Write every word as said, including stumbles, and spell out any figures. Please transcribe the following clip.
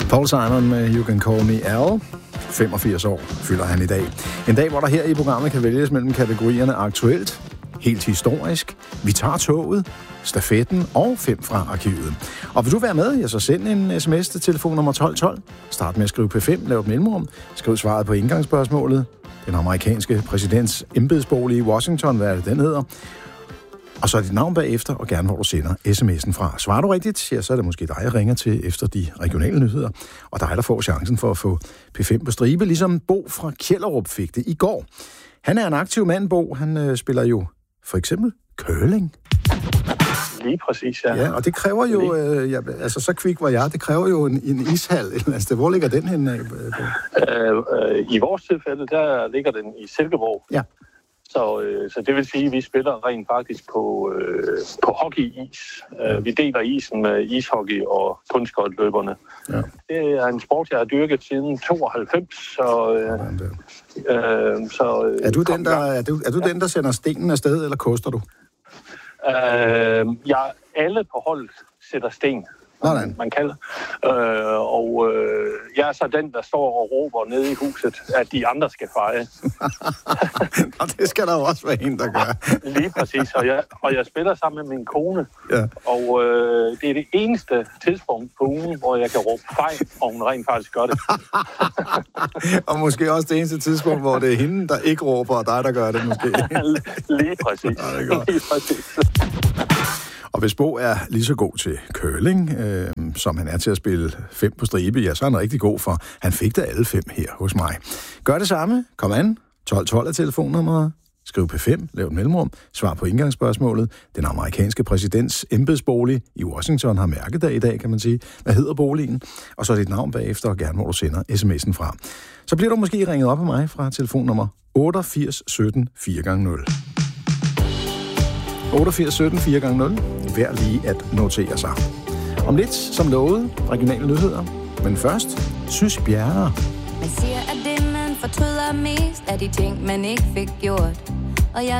Paul Simon med You Can Call Me Al. femogfirs år fylder han i dag. En dag, hvor der her i programmet kan vælges mellem kategorierne aktuelt, helt historisk, vi tager toget, stafetten og fem fra arkivet. Og vil du være med, ja, så send en sms til telefonnummer tolv tolv. Start med at skrive P fem, lav et mellemrum. Skriv svaret på indgangsspørgsmålet. Den amerikanske præsidents embedsbolig i Washington, hvad er det, den hedder? Og så er dit navn bagefter, og gerne hvor du sender sms'en fra. Svarer du rigtigt, ja, så er det måske dig, jeg ringer til efter de regionale nyheder. Og dig, der får chancen for at få P fem på stribe, ligesom Bo fra Kjellerup fik det i går. Han er en aktiv mand, Bo. Han øh, spiller jo for eksempel curling. Lige præcis, ja. Ja, og det kræver jo, øh, ja, altså så kvik var jeg, det kræver jo en, en ishal. Altså, hvor ligger den henne? Øh, øh, I vores tilfælde, der ligger den i Silkeborg. Ja. Så, øh, så det vil sige, at vi spiller rent faktisk på, øh, på hockey-is. Øh, vi deler isen med ishockey og kunstskøjteløberne. Ja. Det er en sport, jeg har dyrket siden tooghalvfems. Så, øh, øh, så, er du den, der, er du, er du ja. den, der sender stenen afsted, eller koster du? Øh, ja, alle på holdet sætter sten. Sådan. Man kalder. Øh, og øh, jeg er så den, der står og råber nede i huset, at de andre skal feje. Og det skal der jo også være en, der gør. Lige præcis. Og jeg, og jeg spiller sammen med min kone. Ja. Og øh, det er det eneste tidspunkt på ugen, hvor jeg kan råbe fejl, og hun rent faktisk gør det. Og måske også det eneste tidspunkt, hvor det er hende, der ikke råber, og dig, der gør det måske. Lige præcis. Ja, det er godt. Lige præcis. Og hvis Bo er lige så god til curling, øh, som han er til at spille fem på stribe, ja, så er han rigtig god, for han fik da alle fem her hos mig. Gør det samme. Kom an. tolv tolv er telefonnummeret. Skriv P fem, lav et mellemrum, svar på indgangsspørgsmålet. Den amerikanske præsidents embedsbolig i Washington har mærkedag i dag, kan man sige. Hvad hedder boligen? Og så er dit navn bagefter, og gerne hvor du sender sms'en fra. Så bliver du måske ringet op af mig fra telefonnummer otteogfirs sytten fire gange nul. otteogfirs sytten fire gange nul. Vær lige at notere sig. Om lidt, som lovet, regionale nyheder. Men først, Sys Bjerre. Man siger, at det man fortryder mest er de ting, man ikke fik gjort. Og jeg